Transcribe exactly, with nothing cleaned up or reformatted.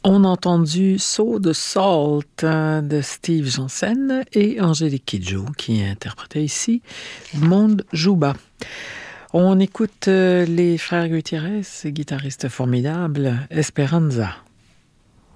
On a entendu Saut de Salt euh, de Steve Jansen et Angélique Kidjo qui interprétait ici Monde Jouba. On écoute euh, les frères Gutiérrez, guitaristes formidables, Esperanza.